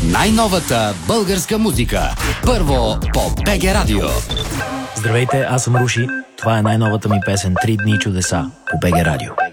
Най-новата българска музика. Първо по БГ Радио. Здравейте, аз съм Руши. Това е най-новата ми песен "Три дни чудеса" по БГ Радио.